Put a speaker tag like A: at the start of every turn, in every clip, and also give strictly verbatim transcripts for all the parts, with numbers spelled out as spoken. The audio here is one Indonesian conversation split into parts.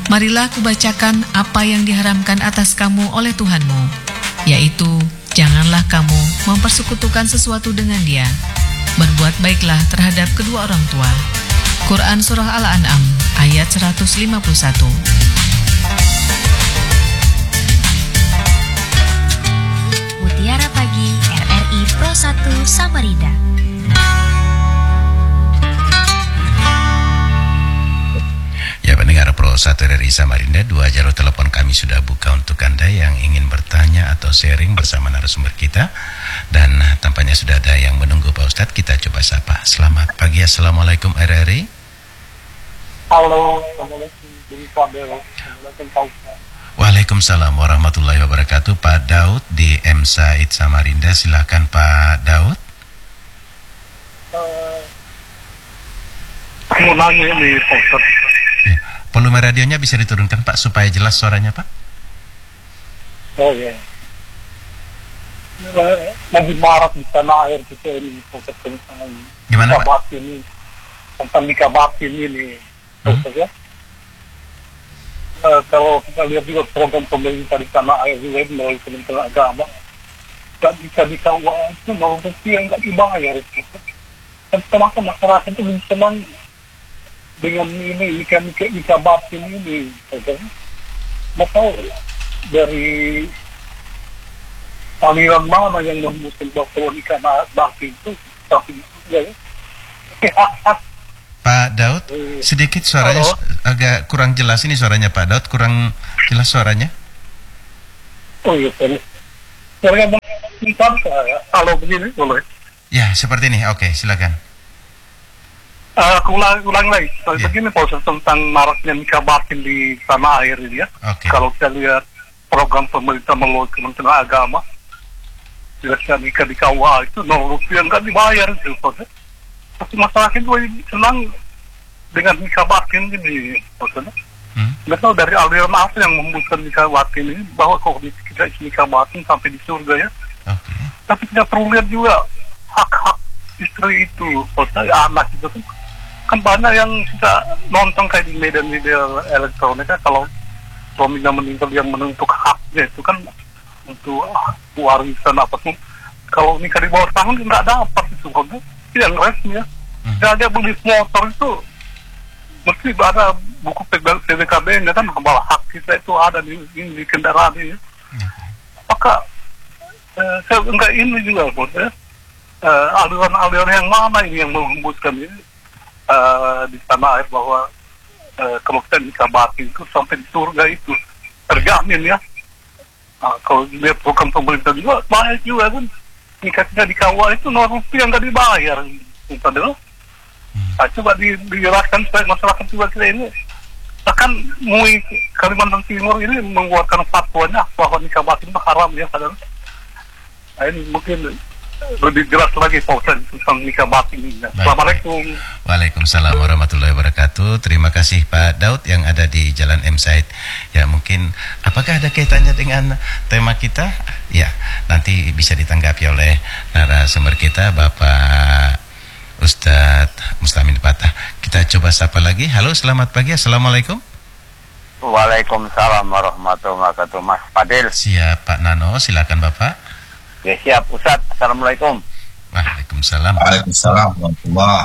A: Marilah kubacakan apa yang diharamkan atas kamu oleh Tuhanmu, yaitu janganlah kamu mempersekutukan sesuatu dengan dia. Berbuat baiklah terhadap kedua orang tua. Quran Surah Al-An'am ayat seratus lima puluh satu.
B: Mutiara Pagi R R I Pro satu Samarinda.
C: Ya, pendengar Pro satu R R I Samarinda, dua jalur telepon kami sudah buka untuk Anda yang ingin bertanya atau sharing bersama narasumber kita. Dan tampaknya sudah ada yang menunggu Pak Ustadz. Kita coba sapa. Selamat pagi, Assalamualaikum R R I.
D: Halo, Assalamualaikum.
C: Waalaikumsalam warahmatullahi wabarakatuh. Pak Daud di M Said Samarinda, silakan Pak Daud.
D: Uh, mau nanya nih Pak Ustadz.
C: Ya, volume radionya bisa diturunkan Pak supaya jelas suaranya Pak.
D: Oh ya. Lagi marak di tanah air kita ini Pak Ustadz, tentang
C: Gimana,
D: nikah
C: Pak?
D: batin ini, tentang nikah batin ini Pak Ustadz, ya. Uh, kalau kita lihat juga program pemerintah di tanah air juga melalui Kementerian Agama, nggak bisa dikawal itu mau bukti yang nggak dibayar itu. Dan termasuk masyarakat itu lebih senang dengan ini nikah nikah nikah batin ini, mau tahu dari aliran mana yang memutuskan bahwa nikah batin itu tapi ya.
C: Pak Daud, sedikit suaranya
D: Halo?
C: agak kurang jelas ini suaranya Pak Daud, kurang jelas suaranya.
D: Oh iya, sorry. Suaranya bentar, kalau begini boleh.
C: Ya, seperti ini. Oke, silakan.
D: Uh, aku ulang, ulang lagi. So,
C: Yeah.
D: Begini proses tentang maraknya nikah batin di tanah air ini ya.
C: Oke.
D: Kalau kita lihat program pemerintah melalui Kementerian Agama, jelasnya nikah di K U H itu nol rupiah nggak dibayar itu. Proses. Tapi masyarakat itu senang dengan nikah batin ini. Proses.
C: Hmm.
D: Nggak tahu dari aliran apa yang membutuhkan nikah batin ini, bahwa kalau kita nikah batin sampai di surga ya.
C: Oke.
D: Tapi kita perlu lihat juga hak-hak istri itu, proses anak itu kan. Kan banyak yang kita nonton kayak di media-media elektronik kan, kalau suaminya meninggal yang menuntut haknya itu kan untuk ah, warisan apa pun. Kalau nikah di bawah tangan nggak dapat itu kan, yang resmi ya.
C: Hmm.
D: Dan dia beli motor itu mesti ada buku P B K B-nya kan, bahwa hak kita itu ada di, di kendaraan ini. Maka eh, saya enggak ini juga bos ya. Uh, aliran-aliran yang mana ini yang menghembuskan ini uh, di tanah air bahwa uh, kalau kita nikah batin itu sampai di surga itu terjamin ya. Nah, kalau lihat program pemerintah juga banyak juga kan nikah kita di K U H itu nol rupiah nggak dibayar. Padahal nah, coba di, dijelaskan supaya masyarakat juga kita ini. Bahkan M U I Kalimantan Timur ini mengeluarkan fatwanya bahwa nikah batin itu haram ya. Padahal nah, ini mungkin lebih jelas lagi Pak Ustaz tentang nikah batin ini. Assalamualaikum.
C: Waalaikumsalam warahmatullahi wabarakatuh. Terima kasih Pak Daud yang ada di Jalan M Said. Ya, mungkin apakah ada kaitannya dengan tema kita? Ya, nanti bisa ditanggapi oleh narasumber kita Bapak Ustadz Mustamin Patah. Kita coba sapa lagi. Halo, selamat pagi. Assalamualaikum.
E: Waalaikumsalam warahmatullahi wabarakatuh. Mas Fadil.
C: Siap Pak Nano, silakan Bapak.
E: Ya siap Ustadz. Assalamualaikum.
C: Waalaikumsalam.
F: Waalaikumsalam warahmatullahi.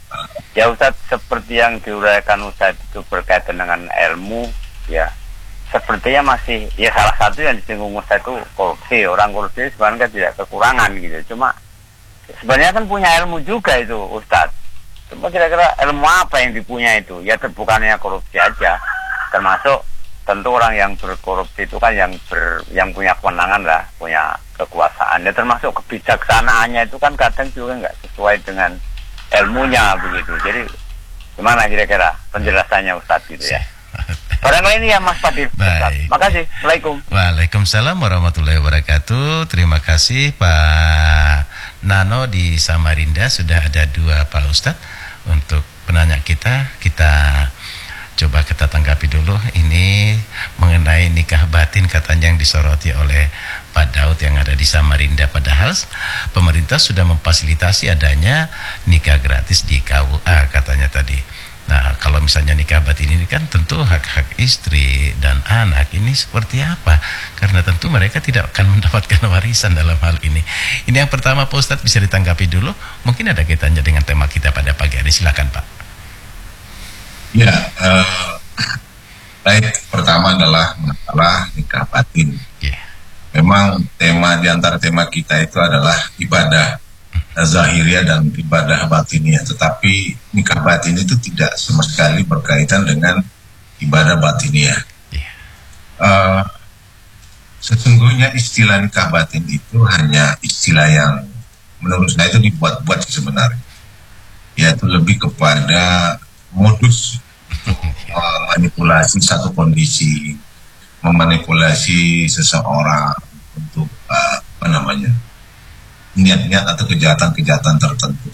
E: Ya Ustadz, seperti yang diuraikan Ustadz itu berkaitan dengan ilmu, ya sepertinya masih, ya salah satu yang disinggung Ustadz itu korupsi. Orang korupsi sebenarnya tidak kekurangan gitu. Cuma sebenarnya kan punya ilmu juga itu Ustadz. Cuma kira-kira ilmu apa yang dipunya itu? Ya terbukannya korupsi aja. Termasuk tentu orang yang berkorupsi itu kan yang ber, yang punya kewenangan lah, punya kekuasaan. Ya termasuk kebijaksanaannya itu kan kadang juga nggak sesuai dengan ilmunya begitu. Jadi gimana kira-kira penjelasannya Ustadz gitu ya? Barangkali ini ya Mas Fadil.
C: Baik.
E: Makasih. Assalamualaikum.
C: Waalaikumsalam warahmatullahi wabarakatuh. Terima kasih Pak Nano di Samarinda. Sudah ada dua Pak Ustadz untuk penanya kita. Kita coba kita tanggapi dulu. Ini mengenai nikah batin katanya yang disoroti oleh Pak Daud yang ada di Samarinda. Padahal pemerintah sudah memfasilitasi adanya nikah gratis di K U A katanya tadi. Nah, kalau misalnya nikah batin ini kan tentu hak-hak istri dan anak ini seperti apa? Karena tentu mereka tidak akan mendapatkan warisan dalam hal ini. Ini yang pertama Pak Ustadz, bisa ditanggapi dulu. Mungkin ada kaitannya dengan tema kita pada pagi hari. Silakan Pak.
F: Ya, uh, baik. Pertama adalah masalah nikah batin.
C: Yeah.
F: Memang tema di antara tema kita itu adalah ibadah zahiriyah dan ibadah batiniyah, tetapi nikah batin itu tidak sama sekali berkaitan dengan ibadah batiniyah.
C: Yeah.
F: Uh, sesungguhnya istilah nikah batin itu hanya istilah yang menurut saya itu dibuat-buat sebenarnya, yaitu lebih kepada modus memanipulasi satu kondisi, memanipulasi seseorang untuk uh, apa namanya niat-niat atau kejahatan-kejahatan tertentu.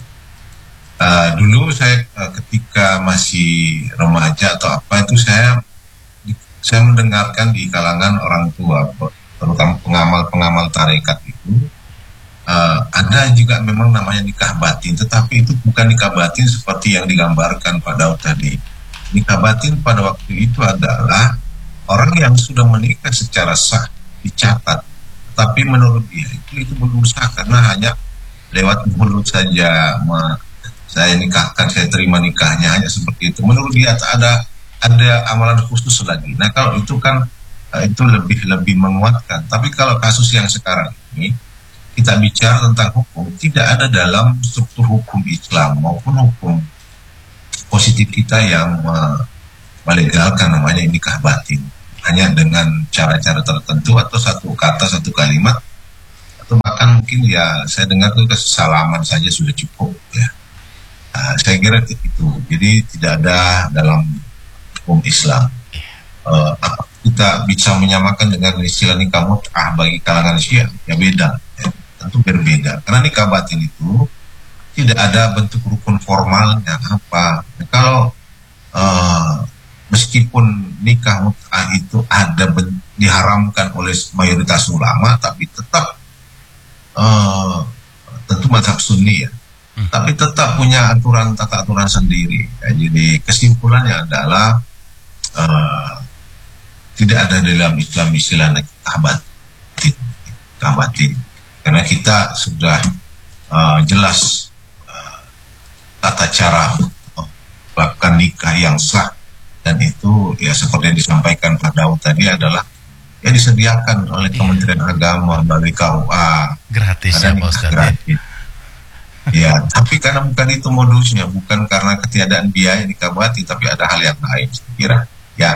F: Uh, dulu saya uh, ketika masih remaja atau apa itu saya saya mendengarkan di kalangan orang tua, terutama pengamal-pengamal tarekat itu uh, ada juga memang namanya nikah batin, tetapi itu bukan nikah batin seperti yang digambarkan Pak Daud tadi. Nikah batin pada waktu itu adalah orang yang sudah menikah secara sah, dicatat, tapi menurut dia itu itu belum sah karena hanya lewat mulut saja. Ma, saya nikahkan, saya terima nikahnya, hanya seperti itu. Menurut dia ada ada amalan khusus lagi. Nah kalau itu kan itu lebih lebih menguatkan. Tapi kalau kasus yang sekarang ini kita bicara tentang hukum, tidak ada dalam struktur hukum Islam maupun hukum positif kita yang melegalkan namanya nikah batin. Hanya dengan cara-cara tertentu atau satu kata, satu kalimat, atau bahkan mungkin ya saya dengar itu kesalaman saja sudah cukup ya. Uh, saya kira itu. Jadi tidak ada dalam hukum Islam. Uh, apa kita bisa menyamakan dengan istilah nikah mut'ah bagi kalangan Syiah? Ya beda, ya. Tentu berbeda. Karena nikah batin itu tidak ada bentuk rukun formalnya apa. Kalau uh, meskipun nikah mut'ah itu ada ben, diharamkan oleh mayoritas ulama, tapi tetap uh, tentu mazhab Sunni ya, hmm. tapi tetap punya aturan tata aturan sendiri. Ya, jadi kesimpulannya adalah uh, tidak ada dalam Islam istilah nikah batin, nikah batin, karena kita sudah uh, jelas uh, tata cara melakukan nikah yang sah. Dan itu ya seperti yang disampaikan Pak Daud tadi adalah yang disediakan oleh iya. Kementerian Agama melalui K U A.
C: Gratis ya Pak Ustadz. Gratis.
F: Ya, tapi karena bukan itu modusnya, bukan karena ketiadaan biaya nikah batin, tapi ada hal yang lain. Saya kira ya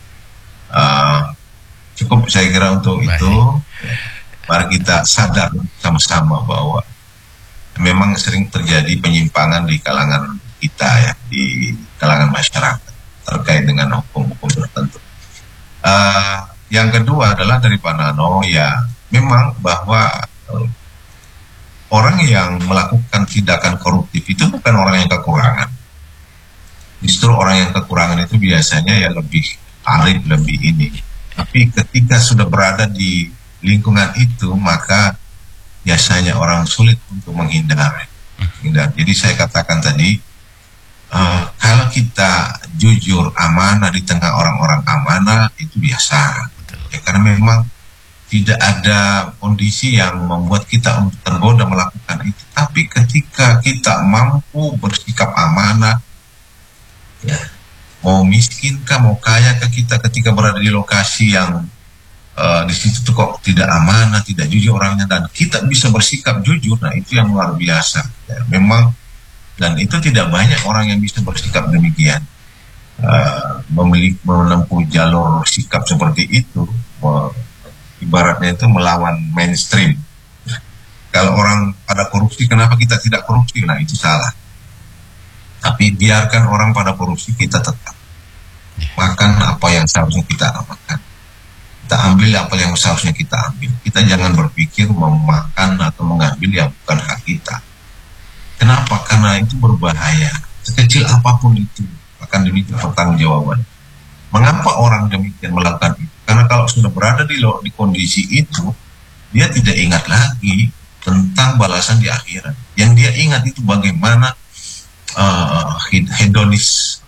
F: uh, cukup saya kira untuk Baik. itu. Ya, mari kita sadar sama-sama bahwa memang sering terjadi penyimpangan di kalangan kita ya, di kalangan masyarakat terkait dengan hukum-hukum tertentu. Uh, yang kedua adalah dari Pak Nano, ya memang bahwa uh, orang yang melakukan tindakan koruptif itu bukan orang yang kekurangan. Justru orang yang kekurangan itu biasanya ya lebih arif, lebih ini. Tapi ketika sudah berada di lingkungan itu, maka biasanya orang sulit untuk menghindar. menghindar. Jadi saya katakan tadi, Uh, kalau kita jujur amanah di tengah orang-orang amanah itu biasa ya, karena memang tidak ada kondisi yang membuat kita tergoda melakukan itu. Tapi ketika kita mampu bersikap amanah ya, mau miskin kah mau kaya kah, kita ketika berada di lokasi yang uh, di situ tuh kok tidak amanah, tidak jujur orangnya, dan kita bisa bersikap jujur, nah itu yang luar biasa ya, memang. Dan itu tidak banyak orang yang bisa bersikap demikian, uh, memiliki menempuh jalur sikap seperti itu, uh, ibaratnya itu melawan mainstream. Kalau orang pada korupsi, kenapa kita tidak korupsi? Nah itu salah. Tapi biarkan orang pada korupsi, kita tetap makan apa yang seharusnya kita makan, kita ambil apa yang seharusnya kita ambil. Kita jangan berpikir memakan atau mengambil yang bukan hak kita. Kenapa? Karena itu berbahaya. Sekecil apapun itu akan diminta pertanggungjawaban. Mengapa orang demikian melakukan itu? Karena kalau sudah berada di, di kondisi itu, dia tidak ingat lagi tentang balasan di akhirat. Yang dia ingat itu bagaimana uh, hedonis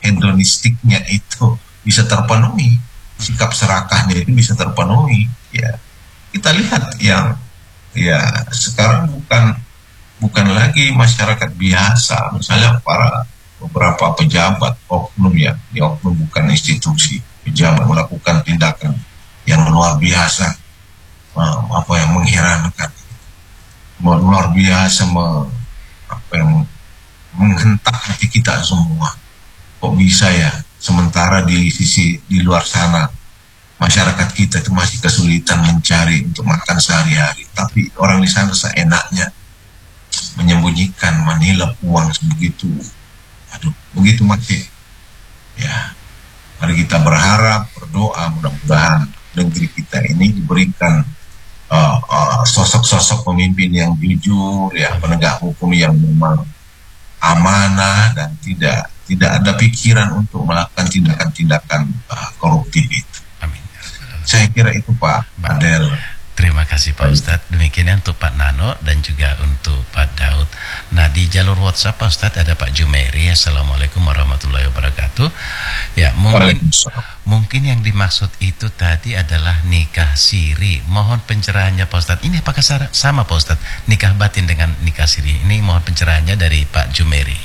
F: hedonistiknya itu bisa terpenuhi, sikap serakahnya itu bisa terpenuhi, ya kita lihat yang ya sekarang bukan bukan lagi masyarakat biasa, misalnya para beberapa pejabat oknum ya, di oknum bukan institusi, pejabat melakukan tindakan yang luar biasa, uh, apa yang mengherankan, luar biasa me, apa yang menghentak hati kita semua. Kok bisa ya, sementara di sisi di luar sana masyarakat kita itu masih kesulitan mencari untuk makan sehari-hari, tapi orang di sana seenaknya menyembunyikan, menilap uang sebegitu. Aduh, begitu masih. Ya, mari kita berharap, berdoa, mudah-mudahan negeri kita ini diberikan uh, uh, sosok-sosok pemimpin yang jujur, ya, penegak hukum yang memang amanah dan tidak tidak ada pikiran untuk melakukan tindakan-tindakan uh, koruptif itu.
C: Amin.
F: Saya kira itu Pak Adel.
C: Terima kasih Pak Ustadz. Demikian untuk Pak Nano dan juga untuk Pak Daud. Nah, di jalur WhatsApp Pak Ustadz ada Pak Jumeri. Assalamualaikum warahmatullahi wabarakatuh. Ya, mungkin mungkin yang dimaksud itu tadi adalah nikah siri. Mohon pencerahannya Pak Ustadz. Ini apakah sama Pak Ustadz? Nikah batin dengan nikah siri. Ini mohon pencerahannya dari Pak Jumeri.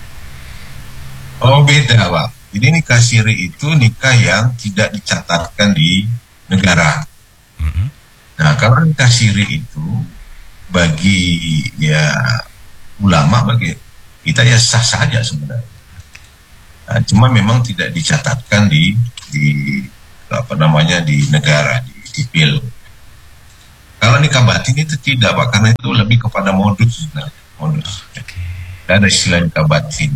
F: Oh, beda Pak. Jadi nikah siri itu nikah yang tidak dicatatkan di negara. Mm-hmm. Nah, kalau nikah siri itu bagi ya ulama, bagi kita ya sah saja sebenarnya. Nah, cuma memang tidak dicatatkan di di apa namanya di negara, di sipil. Kalau nikah batin itu tidak Pak, karena itu lebih kepada modus sebenarnya, modus. Tidak ada istilah nikah batin.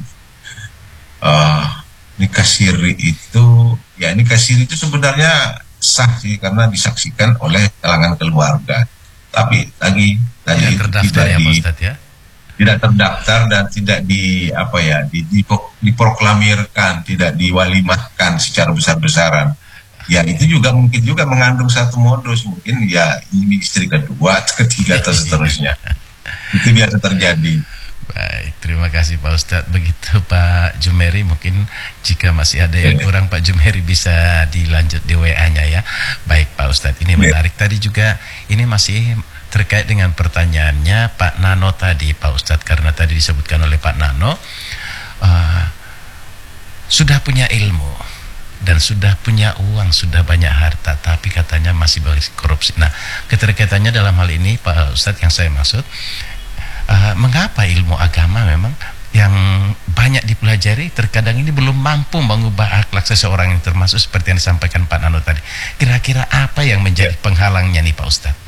F: Uh, nikah siri itu ya nikah siri itu sebenarnya sah sih karena disaksikan oleh kalangan keluarga, tapi lagi tadi
C: tidak terdaftar
F: tidak
C: ya,
F: di,
C: Pak Ustadz, ya?
F: Tidak terdaftar dan tidak di apa ya di, di, diproklamirkan, tidak diwalimahkan secara besar-besaran. Ya itu juga mungkin juga mengandung satu modus, mungkin ya ini istri kedua, ketiga atau seterusnya. Itu biasa terjadi.
C: Baik, terima kasih Pak Ustadz. Begitu Pak Jumeri, mungkin jika masih ada yang kurang Pak Jumeri bisa dilanjut di W A-nya ya. Baik Pak Ustadz, ini menarik. Tadi juga ini masih terkait dengan pertanyaannya Pak Nano tadi Pak Ustadz, karena tadi disebutkan oleh Pak Nano uh, sudah punya ilmu dan sudah punya uang, sudah banyak harta, tapi katanya masih korupsi. Nah, keterkaitannya dalam hal ini Pak Ustadz yang saya maksud, Uh, mengapa ilmu agama memang yang banyak dipelajari terkadang ini belum mampu mengubah akhlak seseorang, yang termasuk seperti yang disampaikan Pak Nano tadi. Kira-kira apa yang menjadi ya. penghalangnya nih Pak Ustadz?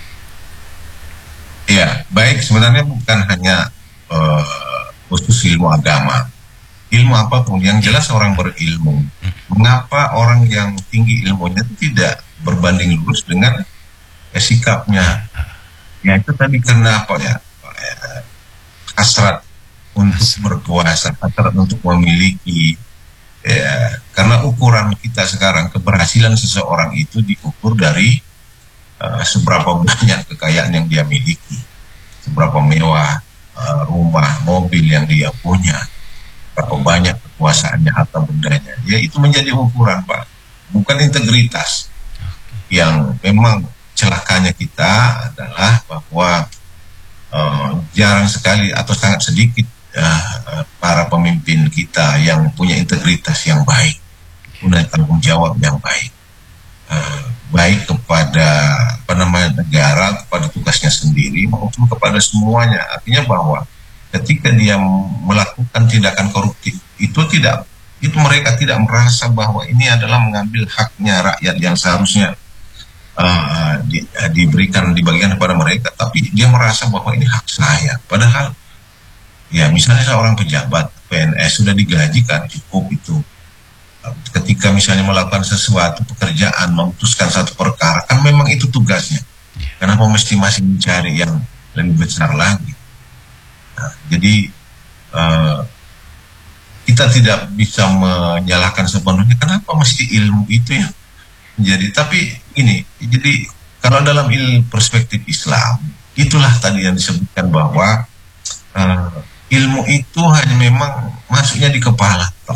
F: Ya, baik, sebenarnya bukan hanya uh, khusus ilmu agama, ilmu apapun yang jelas orang berilmu. Hmm. Mengapa orang yang tinggi ilmunya itu tidak berbanding lurus dengan ya, sikapnya? Ya itu tadi karena apa ya? Hasrat untuk berkuasa, hasrat untuk memiliki, ya, karena ukuran kita sekarang keberhasilan seseorang itu diukur dari uh, seberapa banyak kekayaan yang dia miliki, seberapa mewah uh, rumah, mobil yang dia punya, berapa banyak kekuasaannya, harta bendanya. Ya itu menjadi ukuran Pak, bukan integritas. Yang memang celakanya kita adalah bahwa Uh, jarang sekali atau sangat sedikit uh, uh, para pemimpin kita yang punya integritas yang baik, punya tanggung jawab yang baik, uh, baik kepada apa namanya negara, kepada tugasnya sendiri maupun kepada semuanya. Artinya bahwa ketika dia melakukan tindakan koruptif itu tidak, itu mereka tidak merasa bahwa ini adalah mengambil haknya rakyat yang seharusnya Uh, di, uh, diberikan dibagikan kepada mereka, tapi dia merasa bahwa ini hak saya. Padahal ya misalnya seorang pejabat P N S sudah digajikan cukup itu. Uh, ketika misalnya melakukan sesuatu pekerjaan, memutuskan satu perkara, kan memang itu tugasnya. Kenapa mesti masih mencari yang lebih besar lagi? Nah, jadi uh, kita tidak bisa menyalahkan sepenuhnya kenapa mesti ilmu itu ya. Jadi tapi ini, jadi kalau dalam ilmu perspektif Islam, itulah tadi yang disebutkan bahwa uh, ilmu itu hanya memang masuknya di kepala, ya.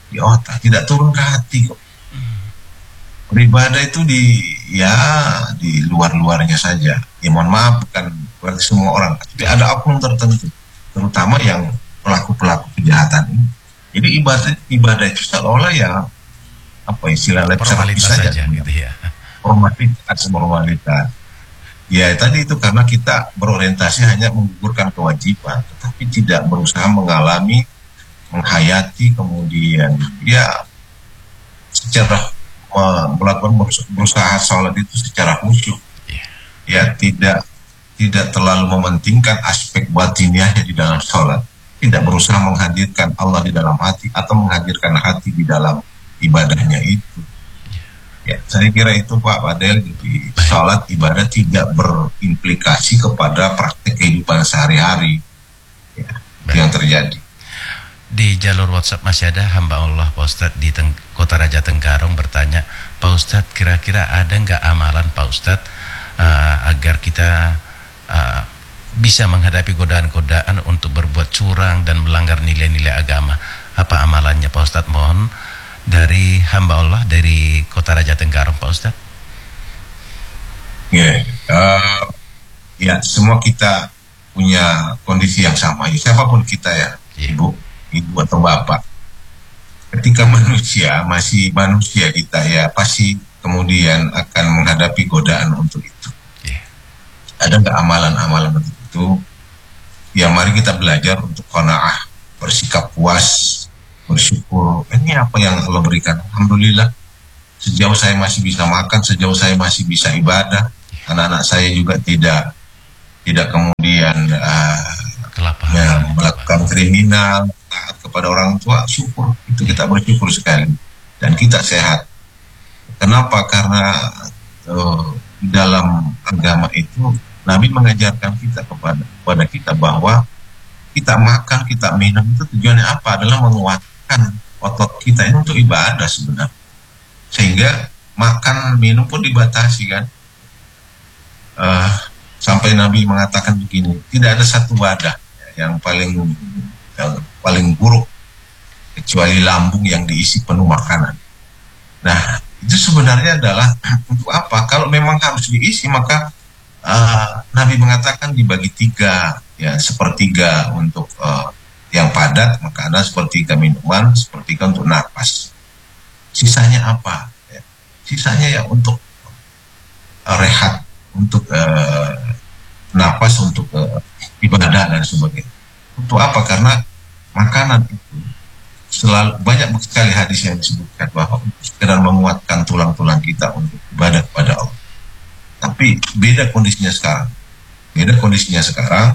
F: di otak, tidak turun ke hati kok. Beribadah itu di ya di luar-luarnya saja. Ya mohon maaf, bukan berarti semua orang, tapi ada oknum tertentu, terutama yang pelaku-pelaku kejahatan ini. Jadi ibadah ibadah itu seolah ya apa istilah lip service saja, saja gitu ya. Formalitas, formalitas. Ya tadi itu karena kita berorientasi hanya menggugurkan kewajiban, tetapi tidak berusaha mengalami, menghayati, kemudian ya secara melakukan berusaha sholat itu secara khusyuk. Ya tidak tidak terlalu mementingkan aspek batiniahnya di dalam sholat, tidak berusaha menghadirkan Allah di dalam hati atau menghadirkan hati di dalam ibadahnya itu. Ya, saya kira itu Pak Fadel, jadi sholat ibadah tidak berimplikasi kepada praktek kehidupan sehari-hari ya, yang terjadi.
C: Di jalur WhatsApp masih ada hamba Allah Pak Ustadz di Teng Kota Raja Tenggarong bertanya, Pak Ustadz kira-kira ada nggak amalan Pak Ustadz uh, agar kita uh, bisa menghadapi godaan-godaan untuk berbuat curang dan melanggar nilai-nilai agama? Apa amalannya Pak Ustadz? Mohon dari hamba Allah dari Kota Raja Tenggarong Pak Ustadz.
F: Ya, uh, ya semua kita punya kondisi yang sama, ya, siapapun kita ya, yeah. Ibu, ibu atau bapak. Ketika manusia masih manusia kita ya pasti kemudian akan menghadapi godaan untuk itu. Yeah. Ada nggak amalan-amalan untuk itu? Ya mari kita belajar untuk qanaah, bersikap puas, bersyukur. Ini apa yang Allah berikan. Alhamdulillah, sejauh saya masih bisa makan, sejauh saya masih bisa ibadah, anak-anak saya juga tidak tidak kemudian uh, ya, melakukan kriminal, taat kepada orang tua, syukur. Itu kita bersyukur sekali. Dan kita sehat. Kenapa? Karena uh, dalam agama itu Nabi mengajarkan kita kepada kepada kita bahwa kita makan, kita minum itu tujuannya apa? Adalah menguatkan otot kita ini untuk ibadah sebenarnya. Sehingga makan minum pun dibatasi kan. Uh, sampai Nabi mengatakan begini, tidak ada satu wadah yang paling yang paling buruk kecuali lambung yang diisi penuh makanan. Nah, itu sebenarnya adalah untuk apa? Kalau memang harus diisi, maka uh, Nabi mengatakan dibagi tiga, ya sepertiga untuk uh, yang padat makanan, sepertiga minuman, sepertiga untuk napas. Sisanya apa? Ya. Sisanya ya untuk uh, rehat, untuk uh, napas, untuk uh, ibadah dan sebagainya. Untuk apa? Karena makanan itu selalu banyak sekali hadis yang disebutkan bahwa untuk sekedar menguatkan tulang-tulang kita untuk ibadah kepada Allah. Tapi beda kondisinya sekarang. Beda kondisinya sekarang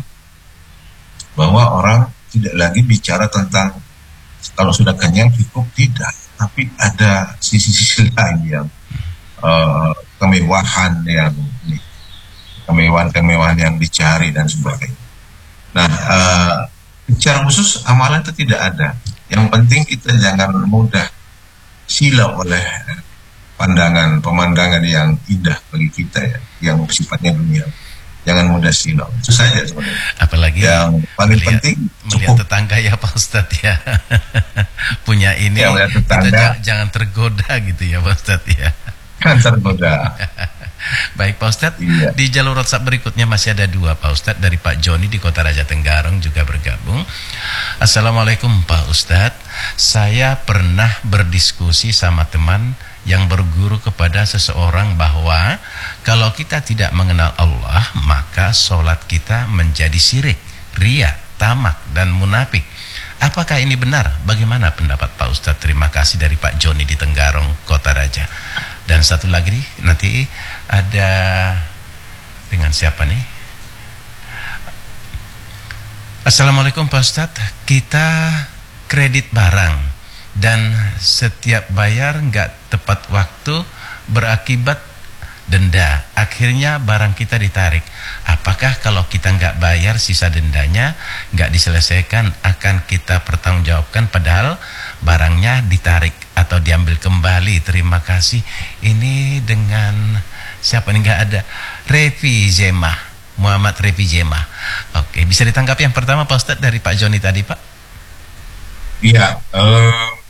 F: bahwa orang tidak lagi bicara tentang kalau sudah kenyang cukup, tidak. Tapi ada sisi-sisi lain yang uh, kemewahan yang kemewahan-kemewahan yang dicari dan sebagainya. Nah, uh, secara khusus amalan itu tidak ada. Yang penting kita jangan mudah silau oleh pandangan, pemandangan yang indah bagi kita ya, yang sifatnya dunia. Jangan mudah silau. Itu saja sebenarnya.
C: Apalagi
F: yang paling
C: melihat,
F: penting
C: melihat tetangga ya Pak Ustadz ya. Punya ini
F: ya, tetangga,
C: kita jangan tergoda gitu ya Pak Ustadz ya.
F: Jangan tergoda.
C: Baik Pak Ustadz,
F: iya.
C: Di jalur WhatsApp berikutnya masih ada dua Pak Ustadz. Dari Pak Joni di Kota Raja Tenggarong juga bergabung. Assalamualaikum Pak Ustadz, saya pernah berdiskusi sama teman yang berguru kepada seseorang bahwa kalau kita tidak mengenal Allah, maka sholat kita menjadi syirik, riya, tamak, dan munafik. Apakah ini benar? Bagaimana pendapat Pak Ustadz? Terima kasih dari Pak Joni di Tenggarong, Kota Raja. Dan satu lagi nanti ada dengan siapa nih? Assalamualaikum Pak Ustadz, kita kredit barang dan setiap bayar nggak tepat waktu berakibat denda. Akhirnya barang kita ditarik. Apakah kalau kita nggak bayar sisa dendanya nggak diselesaikan akan kita pertanggungjawabkan padahal barangnya ditarik atau diambil kembali? Terima kasih. Ini dengan siapa nih? Nggak ada. Revi Zemah, Muhammad Revi Zemah. Oke, bisa ditanggapi yang pertama Pak Ustadz dari Pak Joni tadi Pak?
F: Iya, uh,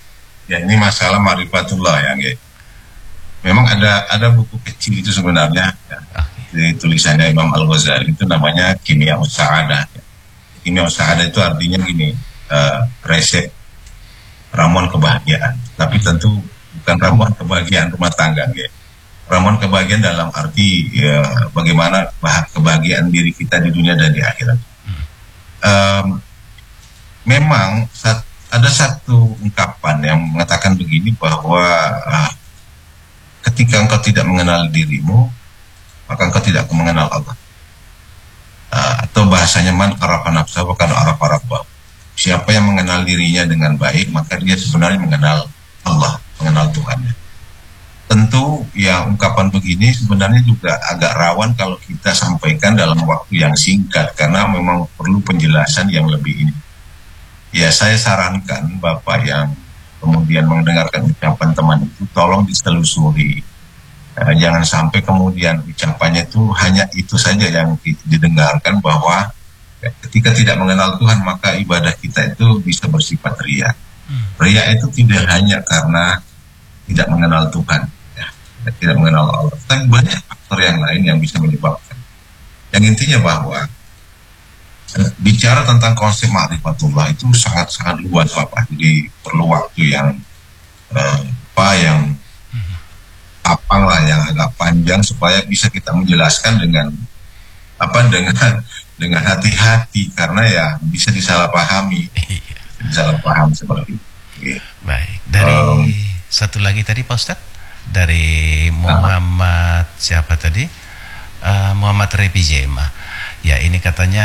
F: Ya ini masalah marifatullah ya, nggih. Memang ada ada buku kecil itu sebenarnya ya, di tulisannya Imam Al-Ghazali itu namanya Kimia Sa'adah. Ya. Kimia Sa'adah itu artinya gini, uh, resep ramuan kebahagiaan. Tapi tentu bukan ramuan kebahagiaan rumah tangga, ya. Ramuan kebahagiaan dalam arti ya, bagaimana bah- kebahagiaan diri kita di dunia dan di akhirat. Um, memang saat, ada satu ungkapan yang mengatakan begini bahwa uh, ketika engkau tidak mengenal dirimu, maka engkau tidak akan mengenal Allah. Uh, atau bahasanya man arafa nafsahu wa qad arafa rabbahu. Siapa yang mengenal dirinya dengan baik, maka dia sebenarnya mengenal Allah, mengenal Tuhannya. Tentu ya ungkapan begini sebenarnya juga agak rawan kalau kita sampaikan dalam waktu yang singkat, karena memang perlu penjelasan yang lebih ini. Ya saya sarankan Bapak yang kemudian mendengarkan ucapan teman itu, tolong ditelusuri. Eh, jangan sampai kemudian ucapannya itu hanya itu saja yang didengarkan, bahwa ketika tidak mengenal Tuhan maka ibadah kita itu bisa bersifat riya. Riya itu tidak hanya karena tidak mengenal Tuhan, ya, tidak mengenal Allah, tapi banyak faktor yang lain yang bisa menyebabkan. Yang intinya bahwa eh, bicara tentang konsep ma'rifatullah itu sangat-sangat luas Bapak. Jadi perlu waktu yang eh, apa yang tapang lah, yang agak panjang supaya bisa kita menjelaskan dengan apa dengan dengan hati-hati, karena ya bisa disalahpahami, disalahpahami seperti itu. Yeah.
C: Baik, dari um, satu lagi tadi Pak Ustadz, dari Muhammad uh, siapa tadi? Uh, Muhammad Repi Jema. Ya ini katanya